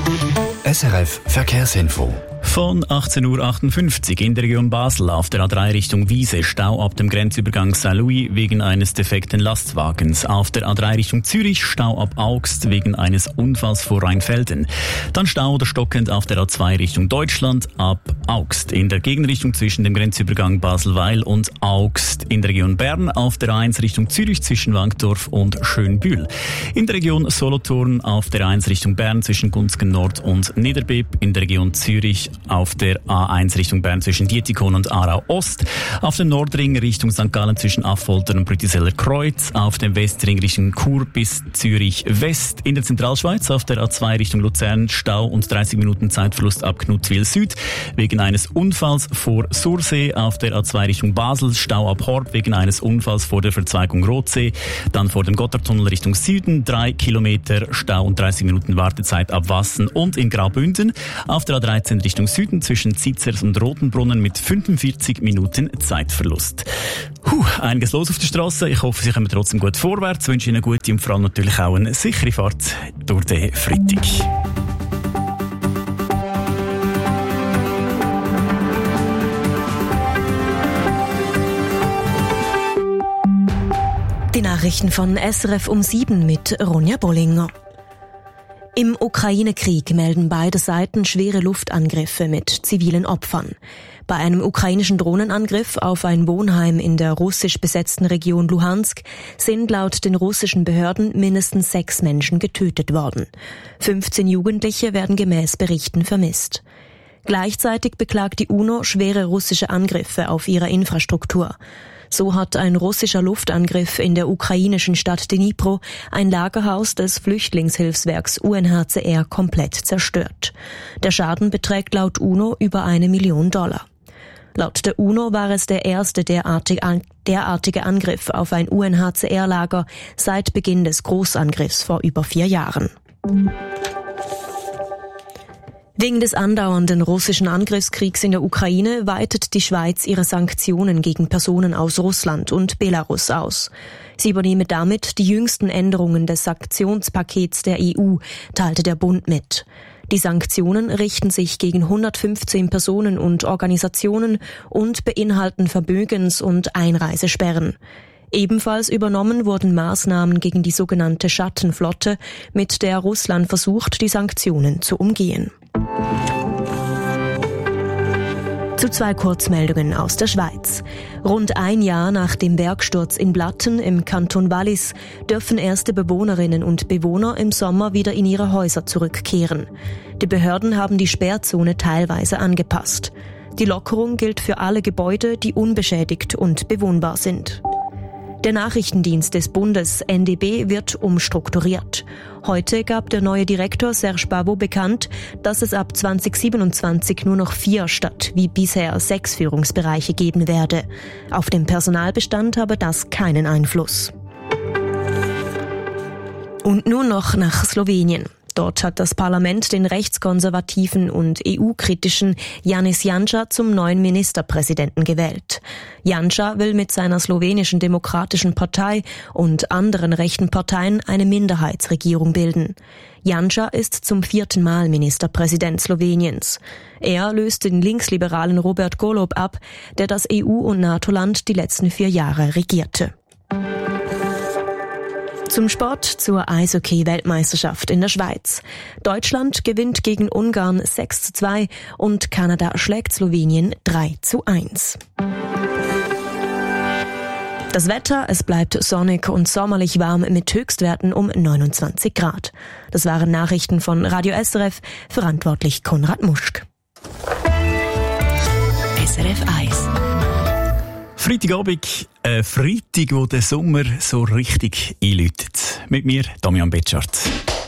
SRF Verkehrsinfo. Von 18.58 Uhr in der Region Basel auf der A3 Richtung Wiese, Stau ab dem Grenzübergang Saint-Louis wegen eines defekten Lastwagens. Auf der A3 Richtung Zürich, Stau ab Augst wegen eines Unfalls vor Rheinfelden. Dann Stau oder stockend auf der A2 Richtung Deutschland ab Augst. In der Gegenrichtung zwischen dem Grenzübergang Basel-Weil und Augst. In der Region Bern auf der A1 Richtung Zürich zwischen Wankdorf und Schönbühl. In der Region Solothurn auf der A1 Richtung Bern zwischen Gunzgen Nord und Niederbipp. In der Region Zürich auf der A1 Richtung Bern zwischen Dietikon und Aarau Ost, auf dem Nordring Richtung St. Gallen zwischen Affolter und Brütiseller Kreuz, auf dem Westring Richtung Chur bis Zürich West, in der Zentralschweiz auf der A2 Richtung Luzern Stau und 30 Minuten Zeitverlust ab Knutzwil Süd wegen eines Unfalls vor Sursee, auf der A2 Richtung Basel Stau ab Horb wegen eines Unfalls vor der Verzweigung Rotsee, dann vor dem Gotthardtunnel Richtung Süden 3 Kilometer Stau und 30 Minuten Wartezeit ab Wassen und in Graubünden, auf der A13 Richtung Süden zwischen Zizers und Rotenbrunnen mit 45 Minuten Zeitverlust. Einiges los auf der Straße. Ich hoffe, Sie kommen trotzdem gut vorwärts. Ich wünsche Ihnen eine gute und vor allem natürlich auch eine sichere Fahrt durch den Freitag. Die Nachrichten von SRF um 7 mit Ronja Bollinger. Im Ukraine-Krieg melden beide Seiten schwere Luftangriffe mit zivilen Opfern. Bei einem ukrainischen Drohnenangriff auf ein Wohnheim in der russisch besetzten Region Luhansk sind laut den russischen Behörden mindestens 6 Menschen getötet worden. 15 Jugendliche werden gemäß Berichten vermisst. Gleichzeitig beklagt die UNO schwere russische Angriffe auf ihre Infrastruktur. So hat ein russischer Luftangriff in der ukrainischen Stadt Dnipro ein Lagerhaus des Flüchtlingshilfswerks UNHCR komplett zerstört. Der Schaden beträgt laut UNO über $1 Million. Laut der UNO war es der erste derartige Angriff auf ein UNHCR-Lager seit Beginn des Großangriffs vor über 4 Jahren. Wegen des andauernden russischen Angriffskriegs in der Ukraine weitet die Schweiz ihre Sanktionen gegen Personen aus Russland und Belarus aus. Sie übernehme damit die jüngsten Änderungen des Sanktionspakets der EU, teilte der Bund mit. Die Sanktionen richten sich gegen 115 Personen und Organisationen und beinhalten Vermögens- und Einreisesperren. Ebenfalls übernommen wurden Maßnahmen gegen die sogenannte Schattenflotte, mit der Russland versucht, die Sanktionen zu umgehen. Zu 2 Kurzmeldungen aus der Schweiz. Rund ein Jahr nach dem Bergsturz in Blatten im Kanton Wallis dürfen erste Bewohnerinnen und Bewohner im Sommer wieder in ihre Häuser zurückkehren. Die Behörden haben die Sperrzone teilweise angepasst. Die Lockerung gilt für alle Gebäude, die unbeschädigt und bewohnbar sind. Der Nachrichtendienst des Bundes NDB wird umstrukturiert. Heute gab der neue Direktor Serge Pavot bekannt, dass es ab 2027 nur noch 4 statt wie bisher 6 Führungsbereiche geben werde. Auf den Personalbestand habe das keinen Einfluss. Und nun noch nach Slowenien. Dort hat das Parlament den rechtskonservativen und EU-kritischen Janez Janša zum neuen Ministerpräsidenten gewählt. Janša will mit seiner slowenischen Demokratischen Partei und anderen rechten Parteien eine Minderheitsregierung bilden. Janša ist zum 4. Mal Ministerpräsident Sloweniens. Er löst den linksliberalen Robert Golob ab, der das EU- und NATO-Land die letzten 4 Jahre regierte. Zum Sport, zur Eishockey-Weltmeisterschaft in der Schweiz. Deutschland gewinnt gegen Ungarn 6:2 und Kanada schlägt Slowenien 3:1. Das Wetter, es bleibt sonnig und sommerlich warm mit Höchstwerten um 29 Grad. Das waren Nachrichten von Radio SRF, verantwortlich Konrad Muschk. SRF 1. Freitagabend, Freitag, wo der Sommer so richtig einläutet. Mit mir, Damian Betschart.